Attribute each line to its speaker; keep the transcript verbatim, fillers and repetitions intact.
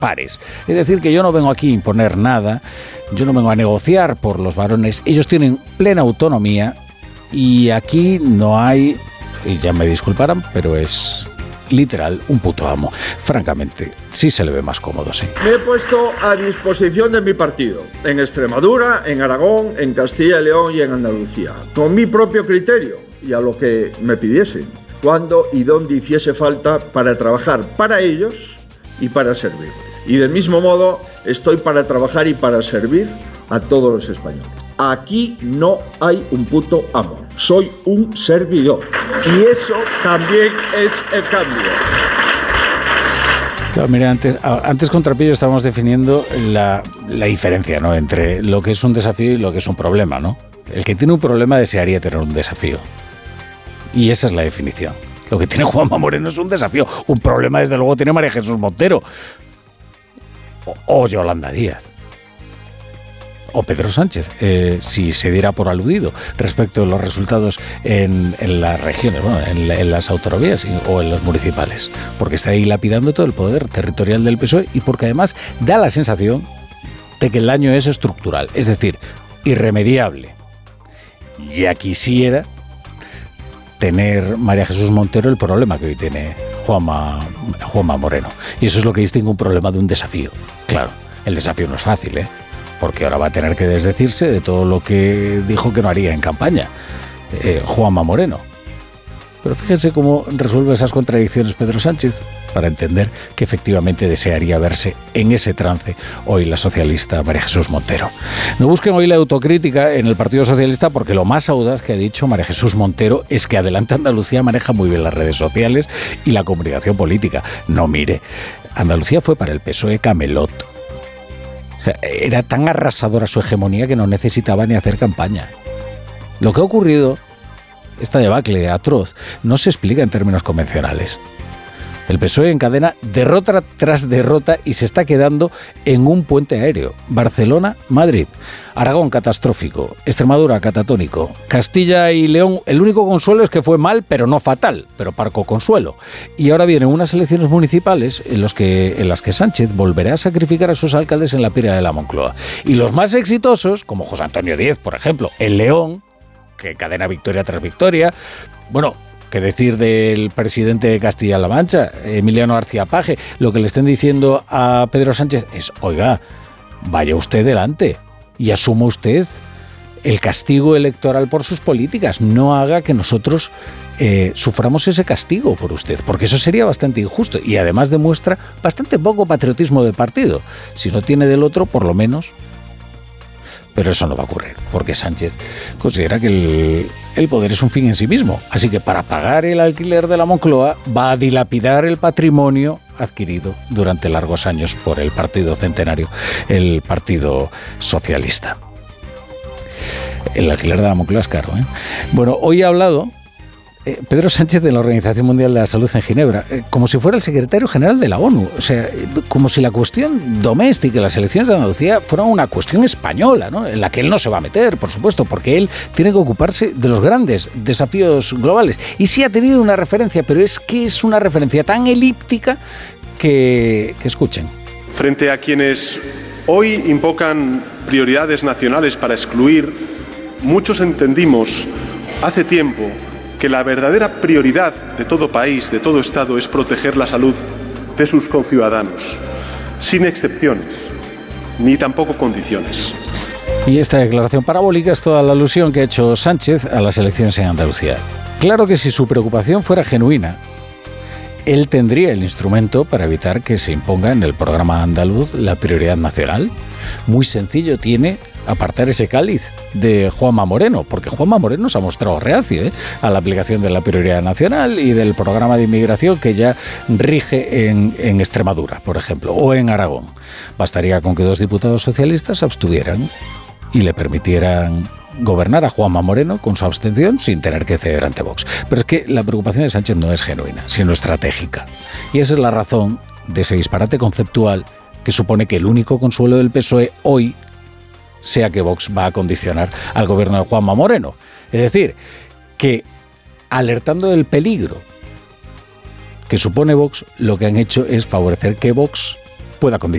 Speaker 1: pares. Es decir, que yo no vengo aquí a imponer nada, yo no vengo a negociar por los varones, ellos tienen plena autonomía y aquí no hay, y ya me disculparán, pero es literal un puto amo. Francamente, sí se le ve más cómodo, sí.
Speaker 2: Me he puesto a disposición de mi partido, en Extremadura, en Aragón, en Castilla y León y en Andalucía, con mi propio criterio y a lo que me pidiesen, cuando y dónde hiciese falta para trabajar para ellos y para servir. Y del mismo modo, estoy para trabajar y para servir a todos los españoles. Aquí no hay un puto amo, soy un servidor. Y eso también es el cambio.
Speaker 1: Claro, mira, antes, antes con Trapillo estábamos definiendo la, la diferencia, ¿no?, entre lo que es un desafío y lo que es un problema, ¿no? El que tiene un problema desearía tener un desafío. Y esa es la definición. Lo que tiene Juanma Moreno es un desafío. Un problema, desde luego, tiene María Jesús Montero. O, o Yolanda Díaz. O Pedro Sánchez, eh, si se diera por aludido respecto a los resultados en, en las regiones, bueno, en, en las autonomías o en los municipales, porque está ahí lapidando todo el poder territorial del P S O E y porque además da la sensación de que el daño es estructural, es decir, irremediable. Ya quisiera tener María Jesús Montero el problema que hoy tiene Juanma, Juanma Moreno. Y eso es lo que distingue un problema de un desafío. Claro, el desafío no es fácil, ¿eh? Porque ahora va a tener que desdecirse de todo lo que dijo que no haría en campaña, eh, Juanma Moreno. Pero fíjense cómo resuelve esas contradicciones Pedro Sánchez para entender que efectivamente desearía verse en ese trance hoy la socialista María Jesús Montero. No busquen hoy la autocrítica en el Partido Socialista porque lo más audaz que ha dicho María Jesús Montero es que Adelante Andalucía maneja muy bien las redes sociales y la comunicación política. No, mire, Andalucía fue para el P S O E camelot. O sea, era tan arrasadora su hegemonía que no necesitaba ni hacer campaña. Lo que ha ocurrido, esta debacle atroz, no se explica en términos convencionales. El P S O E encadena derrota tras derrota y se está quedando en un puente aéreo. Barcelona, Madrid. Aragón, catastrófico. Extremadura, catatónico. Castilla y León, el único consuelo es que fue mal, pero no fatal, pero parco consuelo. Y ahora vienen unas elecciones municipales en, los que, en las que Sánchez volverá a sacrificar a sus alcaldes en la pira de la Moncloa. Y los más exitosos, como José Antonio Díez, por ejemplo, en León, que cadena victoria tras victoria, bueno, qué decir del presidente de Castilla-La Mancha, Emiliano García Paje, lo que le estén diciendo a Pedro Sánchez es, oiga, vaya usted delante y asuma usted el castigo electoral por sus políticas, no haga que nosotros eh, suframos ese castigo por usted, porque eso sería bastante injusto y además demuestra bastante poco patriotismo de partido, si no tiene del otro, por lo menos. Pero eso no va a ocurrir, porque Sánchez considera que el, el poder es un fin en sí mismo. Así que para pagar el alquiler de la Moncloa va a dilapidar el patrimonio adquirido durante largos años por el partido centenario, el Partido Socialista. El alquiler de la Moncloa es caro, ¿eh? Bueno, hoy ha hablado Eh, Pedro Sánchez de la Organización Mundial de la Salud en Ginebra, eh, como si fuera el secretario general de la ONU, o sea, eh, como si la cuestión doméstica y las elecciones de Andalucía fueran una cuestión española, ¿no?, en la que él no se va a meter, por supuesto, porque él tiene que ocuparse de los grandes desafíos globales. Y sí ha tenido una referencia, pero es que es una referencia tan elíptica que, que escuchen.
Speaker 3: Frente a quienes hoy invocan prioridades nacionales para excluir, muchos entendimos hace tiempo que la verdadera prioridad de todo país, de todo Estado, es proteger la salud de sus conciudadanos, sin excepciones, ni tampoco condiciones.
Speaker 1: Y esta declaración parabólica es toda la alusión que ha hecho Sánchez a las elecciones en Andalucía. Claro que si su preocupación fuera genuina, él tendría el instrumento para evitar que se imponga en el programa andaluz la prioridad nacional. Muy sencillo, tiene apartar ese cáliz de Juanma Moreno, porque Juanma Moreno se ha mostrado reacio ¿eh? a la aplicación de la prioridad nacional y del programa de inmigración que ya rige en, en Extremadura, por ejemplo, o en Aragón. Bastaría con que dos diputados socialistas se abstuvieran y le permitieran gobernar a Juanma Moreno con su abstención sin tener que ceder ante Vox. Pero es que la preocupación de Sánchez no es genuina, sino estratégica. Y esa es la razón de ese disparate conceptual que supone que el único consuelo del P S O E hoy sea que Vox va a condicionar al gobierno de Juanma Moreno. Es decir, que alertando del peligro que supone Vox, lo que han hecho es favorecer que Vox pueda condicionar